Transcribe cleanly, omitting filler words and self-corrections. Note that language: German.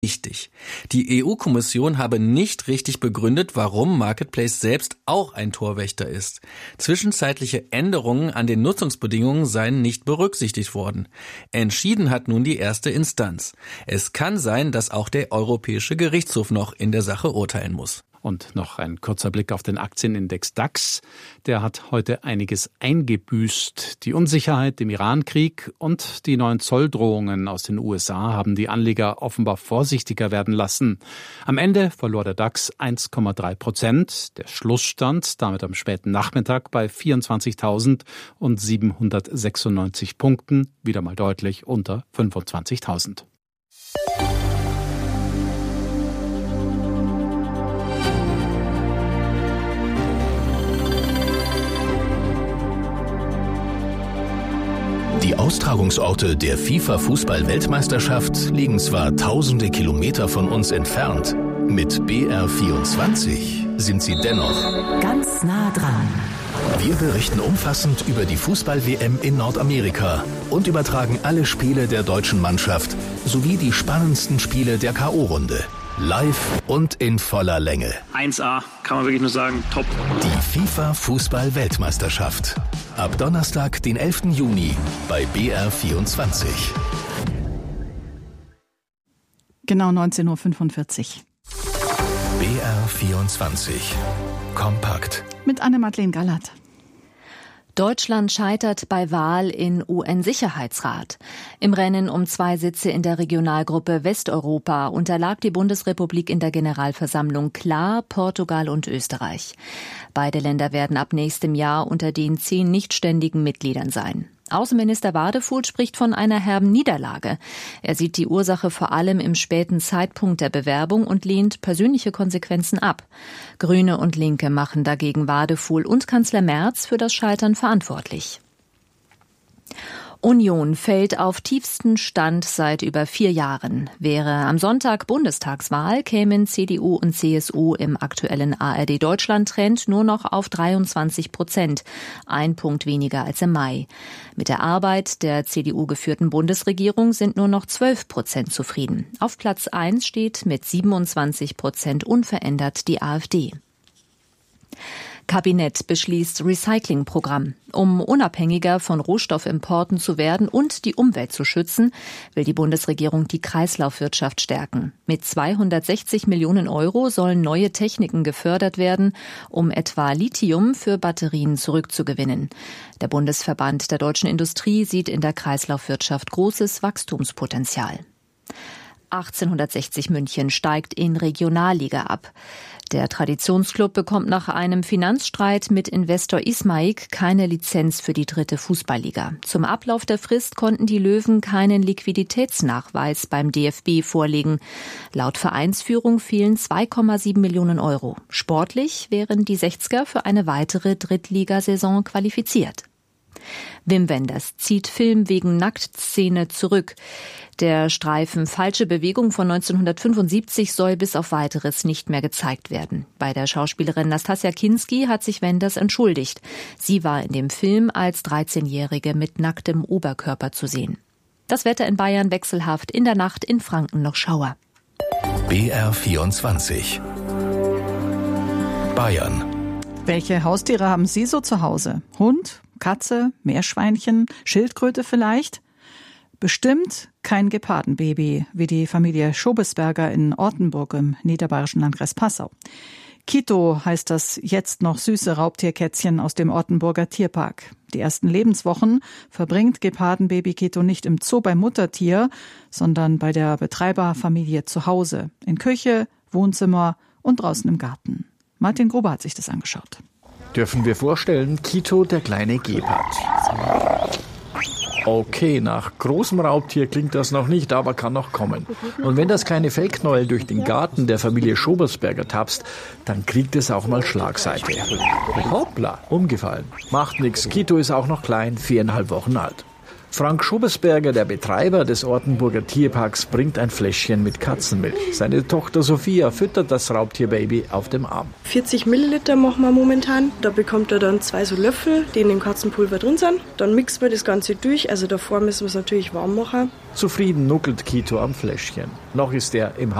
Wichtig. Die EU-Kommission habe nicht richtig begründet, warum Marketplace selbst auch ein Torwächter ist. Zwischenzeitliche Änderungen an den Nutzungsbedingungen seien nicht berücksichtigt worden. Entschieden hat nun die erste Instanz. Es kann sein, dass auch der Europäische Gerichtshof noch in der Sache urteilen muss. Und noch ein kurzer Blick auf den Aktienindex DAX. Der hat heute einiges eingebüßt. Die Unsicherheit im Iran-Krieg und die neuen Zolldrohungen aus den USA haben die Anleger offenbar vorsichtiger werden lassen. Am Ende verlor der DAX 1,3%. Der Schlussstand damit am späten Nachmittag bei 24.796 Punkten, wieder mal deutlich unter 25.000. Die Austragungsorte der FIFA-Fußball-Weltmeisterschaft liegen zwar tausende Kilometer von uns entfernt, mit BR24 sind sie dennoch ganz nah dran. Wir berichten umfassend über die Fußball-WM in Nordamerika und übertragen alle Spiele der deutschen Mannschaft sowie die spannendsten Spiele der K.O.-Runde. Live und in voller Länge. 1A, kann man wirklich nur sagen, top. Die FIFA-Fußball-Weltmeisterschaft. Ab Donnerstag, den 11. Juni bei BR24. Genau 19.45 Uhr. BR24. Kompakt. Mit Anne-Madeleine Gallert. Deutschland scheitert bei Wahl in UN-Sicherheitsrat. Im Rennen um 2 Sitze in der Regionalgruppe Westeuropa unterlag die Bundesrepublik in der Generalversammlung klar Portugal und Österreich. Beide Länder werden ab nächstem Jahr unter den 10 nichtständigen Mitgliedern sein. Außenminister Wadefuhl spricht von einer herben Niederlage. Er sieht die Ursache vor allem im späten Zeitpunkt der Bewerbung und lehnt persönliche Konsequenzen ab. Grüne und Linke machen dagegen Wadefuhl und Kanzler Merz für das Scheitern verantwortlich. Union fällt auf tiefsten Stand seit über 4 Jahren. Wäre am Sonntag Bundestagswahl, kämen CDU und CSU im aktuellen ARD-Deutschland-Trend nur noch auf 23%, 1 Punkt weniger als im Mai. Mit der Arbeit der CDU-geführten Bundesregierung sind nur noch 12% zufrieden. Auf Platz 1 steht mit 27% unverändert die AfD. Kabinett beschließt Recyclingprogramm. Um unabhängiger von Rohstoffimporten zu werden und die Umwelt zu schützen, will die Bundesregierung die Kreislaufwirtschaft stärken. Mit 260 Millionen Euro sollen neue Techniken gefördert werden, um etwa Lithium für Batterien zurückzugewinnen. Der Bundesverband der deutschen Industrie sieht in der Kreislaufwirtschaft großes Wachstumspotenzial. 1860 München steigt in Regionalliga ab. Der Traditionsclub bekommt nach einem Finanzstreit mit Investor Ismaik keine Lizenz für die 3. Fußballliga. Zum Ablauf der Frist konnten die Löwen keinen Liquiditätsnachweis beim DFB vorlegen. Laut Vereinsführung fehlen 2,7 Millionen Euro. Sportlich wären die 60er für eine weitere Drittligasaison qualifiziert. Wim Wenders zieht Film wegen Nacktszene zurück. Der Streifen Falsche Bewegung von 1975 soll bis auf Weiteres nicht mehr gezeigt werden. Bei der Schauspielerin Nastassja Kinski hat sich Wenders entschuldigt. Sie war in dem Film als 13-Jährige mit nacktem Oberkörper zu sehen. Das Wetter in Bayern wechselhaft, in der Nacht in Franken noch Schauer. BR24. Bayern. Welche Haustiere haben Sie so zu Hause? Hund, Katze, Meerschweinchen, Schildkröte vielleicht? Bestimmt kein Gepardenbaby, wie die Familie Schobesberger in Ortenburg im niederbayerischen Landkreis Passau. Kito heißt das jetzt noch süße Raubtierkätzchen aus dem Ortenburger Tierpark. Die ersten Lebenswochen verbringt Gepardenbaby Kito nicht im Zoo beim Muttertier, sondern bei der Betreiberfamilie zu Hause, in Küche, Wohnzimmer und draußen im Garten. Martin Gruber hat sich das angeschaut. Dürfen wir vorstellen, Kito, der kleine Gepard. Okay, nach großem Raubtier klingt das noch nicht, aber kann noch kommen. Und wenn das kleine Fellknäuel durch den Garten der Familie Schobersberger tapst, dann kriegt es auch mal Schlagseite. Hoppla, umgefallen. Macht nix, Kito ist auch noch klein, 4,5 Wochen alt. Frank Schobesberger, der Betreiber des Ortenburger Tierparks, bringt ein Fläschchen mit Katzenmilch. Seine Tochter Sophia füttert das Raubtierbaby auf dem Arm. 40 Milliliter machen wir momentan. Da bekommt er dann 2 so Löffel, die in dem Katzenpulver drin sind. Dann mixen wir das Ganze durch. Also davor müssen wir es natürlich warm machen. Zufrieden nuckelt Kito am Fläschchen. Noch ist er im